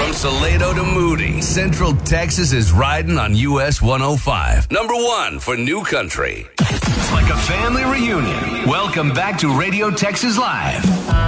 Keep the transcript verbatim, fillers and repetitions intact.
From Salado to Moody, Central Texas is riding on U S one oh five. Number one for New Country. It's like a family reunion. Welcome back to Radio Texas Live.